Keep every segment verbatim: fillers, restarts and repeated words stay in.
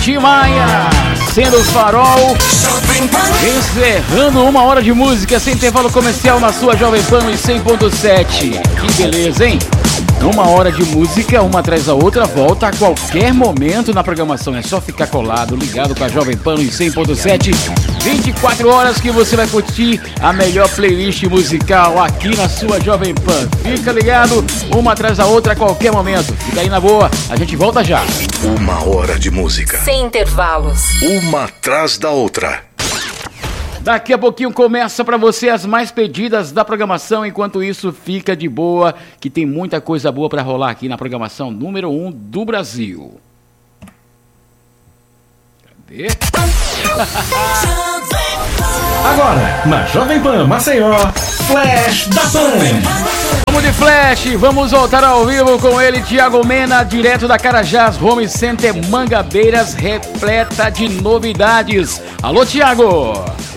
Tim Maia, sendo o farol, encerrando uma hora de música sem intervalo comercial na sua Jovem Pan em cem ponto sete. Que beleza, hein? Uma hora de música, uma atrás da outra, volta a qualquer momento na programação. É só ficar colado, ligado com a Jovem Pan em cem ponto sete. vinte e quatro horas que você vai curtir a melhor playlist musical aqui na sua Jovem Pan. Fica ligado, uma atrás da outra a qualquer momento. Fica aí na boa, a gente volta já. Uma hora de música. Sem intervalos. Uma atrás da outra. Daqui a pouquinho começa pra você as mais pedidas da programação. Enquanto isso, fica de boa, que tem muita coisa boa pra rolar aqui na programação número um do Brasil. Cadê? Agora, na Jovem Pan Maceió, Flash da Pan. Vamos de Flash, vamos voltar ao vivo com ele, Thiago Mena, direto da Carajás Home Center Mangabeiras, repleta de novidades. Alô, Thiago!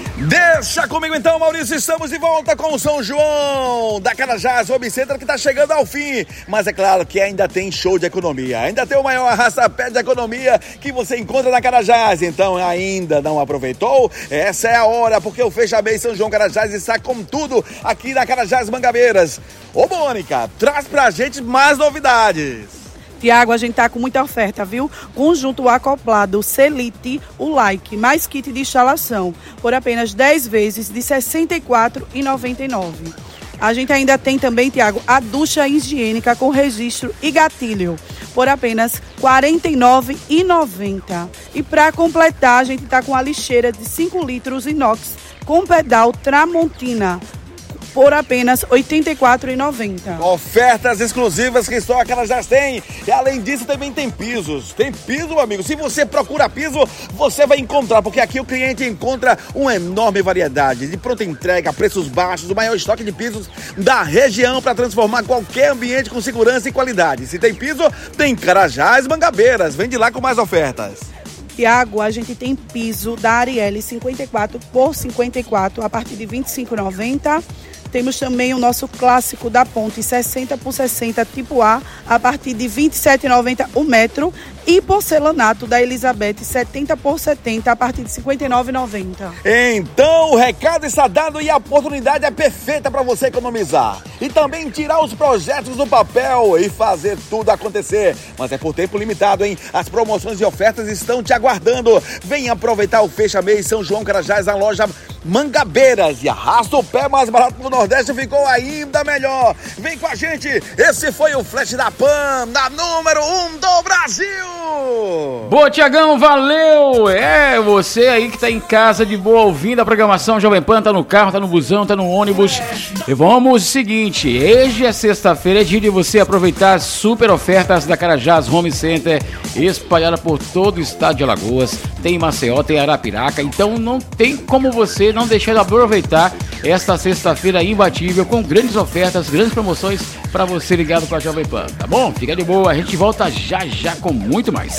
Deixa comigo então, Maurício, estamos de volta com o São João da Carajás Home Center, que está chegando ao fim, mas é claro que ainda tem show de economia, ainda tem o maior arrasta-pé de economia que você encontra na Carajás. Então ainda não aproveitou? Essa é a hora, porque o Fecha Bem São João Carajás está com tudo aqui na Carajás Mangabeiras. Ô Mônica, traz pra gente mais novidades. Tiago, a gente tá com muita oferta, viu? Conjunto acoplado, Celite, o Like, mais kit de instalação, por apenas dez vezes de sessenta e quatro reais e noventa e nove centavos. A gente ainda tem também, Tiago, a ducha higiênica com registro e gatilho, por apenas quarenta e nove reais e noventa centavos. E para completar, a gente tá com a lixeira de cinco litros inox com pedal Tramontina, por apenas oitenta e quatro reais e noventa centavos. Ofertas exclusivas que só a Carajás tem. E além disso também tem pisos. Tem piso, meu amigo. Se você procura piso, você vai encontrar, porque aqui o cliente encontra uma enorme variedade de pronta entrega, preços baixos, o maior estoque de pisos da região para transformar qualquer ambiente com segurança e qualidade. Se tem piso, tem Carajás Mangabeiras. Vem de lá com mais ofertas. Tiago, a gente tem piso da Arielle cinquenta e quatro por cinquenta e quatro a partir de vinte e cinco reais e noventa centavos. Temos também o nosso clássico da Ponte sessenta por sessenta tipo A a partir de vinte e sete reais e noventa centavos o metro. E porcelanato da Elizabeth setenta por setenta a partir de cinquenta e nove reais e noventa centavos. Então o recado está dado e a oportunidade é perfeita para você economizar. E também tirar os projetos do papel e fazer tudo acontecer. Mas é por tempo limitado, hein? As promoções e ofertas estão te aguardando. Venha aproveitar o Fecha Mês São João Carajás na loja Mangabeiras e arrasta o pé mais barato do Nordeste, ficou ainda melhor. Vem com a gente, esse foi o Flash da Pan, na número um do Brasil. Boa, Tiagão, valeu! É, você aí que tá em casa de boa ouvindo a programação Jovem Pan, tá no carro, tá no busão, tá no ônibus. E vamos o seguinte, hoje é sexta-feira, é dia de você aproveitar as super ofertas da Carajás Home Center, espalhada por todo o estado de Alagoas. Tem Maceió, tem Arapiraca, então não tem como você não deixar de aproveitar esta sexta-feira imbatível com grandes ofertas, grandes promoções para você ligado com a Jovem Pan, tá bom? Fica de boa, a gente volta já já com muito mais.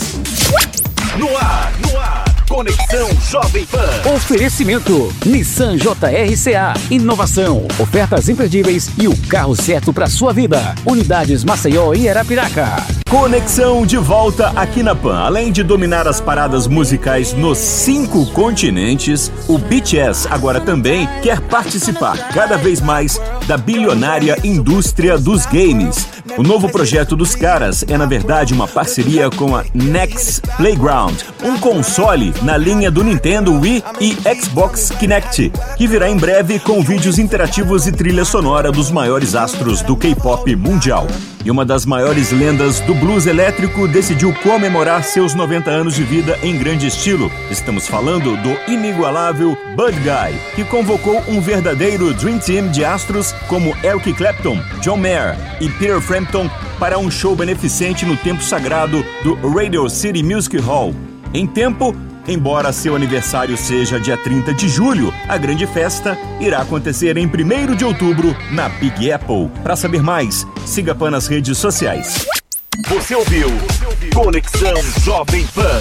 No ar, no ar, Conexão Jovem Pan. Oferecimento Nissan J R C A, inovação, ofertas imperdíveis e o carro certo para sua vida. Unidades Maceió e Arapiraca. Conexão de volta aqui na Pan. Além de dominar as paradas musicais nos cinco continentes, o B T S agora também quer participar cada vez mais da bilionária indústria dos games. O novo projeto dos caras é, na verdade, uma parceria com a Next Playground, um console na linha do Nintendo Wii e Xbox Kinect, que virá em breve com vídeos interativos e trilha sonora dos maiores astros do K-pop mundial. E uma das maiores lendas do blues elétrico decidiu comemorar seus noventa anos de vida em grande estilo. Estamos falando do inigualável Buddy Guy, que convocou um verdadeiro Dream Team de astros como Eric Clapton, John Mayer e Peter Frampton para um show beneficente no templo sagrado do Radio City Music Hall. Em tempo, embora seu aniversário seja dia trinta de julho, a grande festa irá acontecer em primeiro de outubro na Big Apple. Para saber mais, siga a Pan nas redes sociais. Você ouviu Conexão Jovem Pan.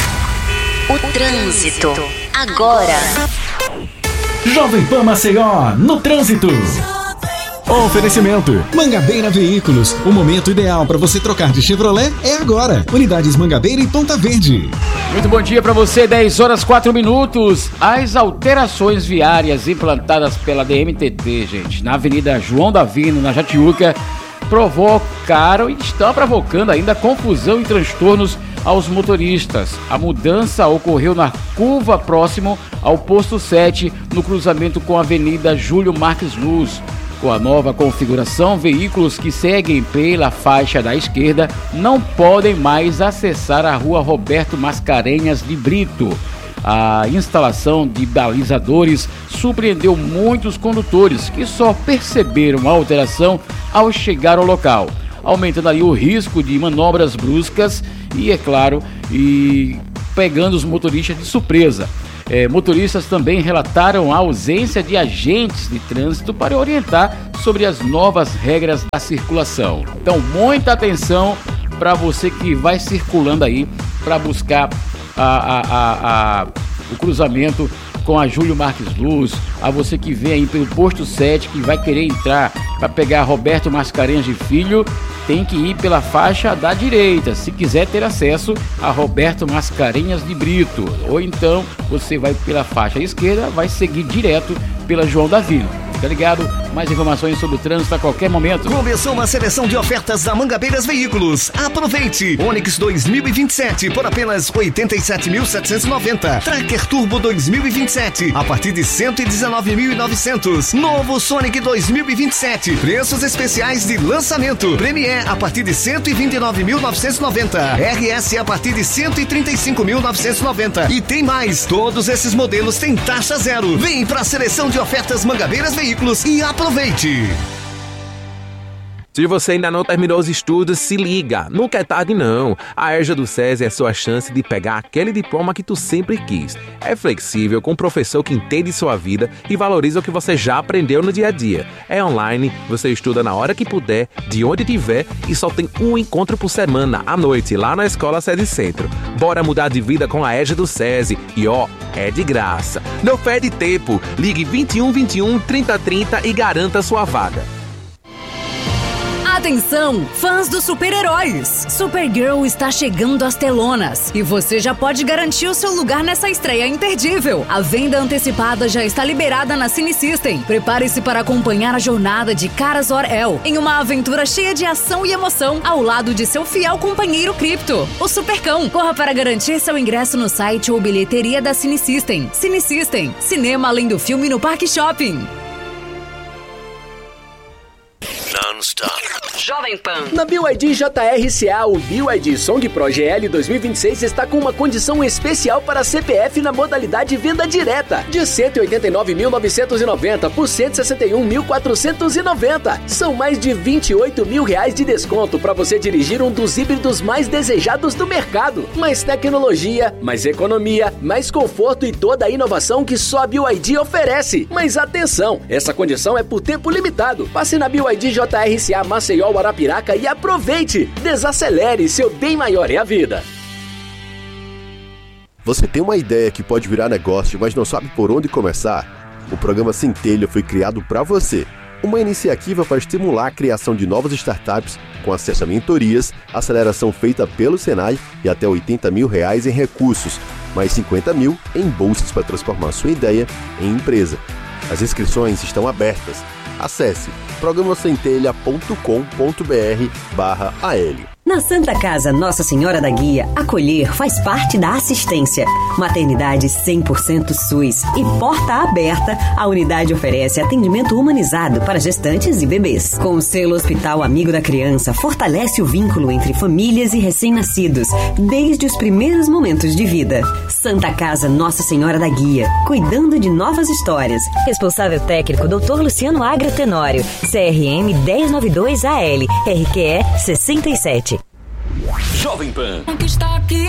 O trânsito agora. Jovem Pan Maceió, no trânsito. Oferecimento Mangabeira Veículos. O momento ideal para você trocar de Chevrolet é agora. Unidades Mangabeira e Ponta Verde. Muito bom dia para você, dez horas quatro minutos. As alterações viárias implantadas pela D M T T, gente, na Avenida João Davino, na Jatiuca, provocaram e estão provocando ainda confusão e transtornos aos motoristas. A mudança ocorreu na curva próximo ao posto sete, no cruzamento com a Avenida Júlio Marques Luz. Com a nova configuração, veículos que seguem pela faixa da esquerda não podem mais acessar a rua Roberto Mascarenhas de Brito. A instalação de balizadores surpreendeu muitos condutores que só perceberam a alteração ao chegar ao local, aumentando aí o risco de manobras bruscas e, é claro, e pegando os motoristas de surpresa. É, motoristas também relataram a ausência de agentes de trânsito para orientar sobre as novas regras da circulação. Então, muita atenção para você que vai circulando aí para buscar a, a, a, a, o cruzamento com a Júlio Marques Luz, a você que vem aí pelo posto sete, que vai querer entrar para pegar Roberto Mascarenhas de Filho, tem que ir pela faixa da direita, se quiser ter acesso a Roberto Mascarenhas de Brito. Ou então, você vai pela faixa esquerda, vai seguir direto pela João Davino. Fica ligado, mais informações sobre o trânsito a qualquer momento. Começou uma seleção de ofertas da Mangabeiras Veículos. Aproveite! Onix dois mil e vinte e sete por apenas oitenta e sete mil setecentos e noventa. Tracker Turbo dois mil e vinte e sete a partir de cento e dezenove mil e novecentos. Novo Sonic dois mil e vinte e sete, preços especiais de lançamento. Premier a partir de cento e vinte e nove mil novecentos e noventa. R S a partir de cento e trinta e cinco mil novecentos e noventa. E tem mais, todos esses modelos têm taxa zero. Vem para a seleção de ofertas Mangabeiras Veículos e aproveite! Se você ainda não terminou os estudos, se liga, nunca é tarde não. A EJA do SESI é a sua chance de pegar aquele diploma que tu sempre quis. É flexível, com um professor que entende sua vida e valoriza o que você já aprendeu no dia a dia. É online, você estuda na hora que puder, de onde tiver e só tem um encontro por semana, à noite, lá na Escola SESI Centro. Bora mudar de vida com a EJA do SESI e ó, é de graça. Não perde tempo, ligue vinte e um, vinte e um, trinta, trinta e garanta sua vaga. Atenção, fãs dos super-heróis! Supergirl está chegando às telonas e você já pode garantir o seu lugar nessa estreia imperdível. A venda antecipada já está liberada na Cine System. Prepare-se para acompanhar a jornada de Kara Zor-El em uma aventura cheia de ação e emoção ao lado de seu fiel companheiro Krypto, o Supercão. Corra para garantir seu ingresso no site ou bilheteria da Cine System. Cine System, cinema além do filme no Parque Shopping. Non-stop. Jovem Pan. Na B Y D J R C A, o B Y D Song Pro G L dois mil e vinte e seis está com uma condição especial para C P F na modalidade venda direta, de cento e oitenta e nove mil novecentos e noventa por cento e sessenta e um mil quatrocentos e noventa. São mais de vinte e oito mil reais de desconto para você dirigir um dos híbridos mais desejados do mercado. Mais tecnologia, mais economia, mais conforto e toda a inovação que só a B Y D oferece. Mas atenção, essa condição é por tempo limitado. Passe na B Y D J R C A Maceió, Arapiraca e aproveite! Desacelere, seu bem maior é a vida. Você tem uma ideia que pode virar negócio, mas não sabe por onde começar? O programa Centelha foi criado para você. Uma iniciativa para estimular a criação de novas startups com acesso a mentorias, aceleração feita pelo Senai e até oitenta mil reais em recursos, mais cinquenta mil em bolsas para transformar sua ideia em empresa. As inscrições estão abertas. Acesse programa centelha ponto com ponto b r barra A L. Na Santa Casa Nossa Senhora da Guia, acolher faz parte da assistência. Maternidade cem por cento SUS e porta aberta, a unidade oferece atendimento humanizado para gestantes e bebês. Com o selo Hospital Amigo da Criança, fortalece o vínculo entre famílias e recém-nascidos, desde os primeiros momentos de vida. Santa Casa Nossa Senhora da Guia, cuidando de novas histórias. Responsável técnico doutor Luciano Agra Tenório, C R M dez noventa e dois A L, R Q E sessenta e sete. Jovem Pan.